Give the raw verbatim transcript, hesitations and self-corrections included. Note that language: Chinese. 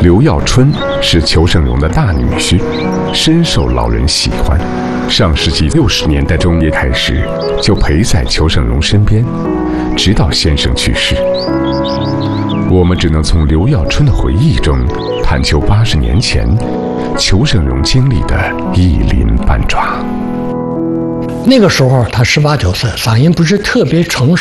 刘耀春是裘盛戎的大女婿，深受老人喜欢。上世纪六十年代中叶开始，就陪在裘盛戎身边，直到先生去世。我们只能从刘耀春的回忆中探求八十年前裘盛戎经历的一鳞半爪。 那个时候他十八九岁，嗓音不是特别成熟。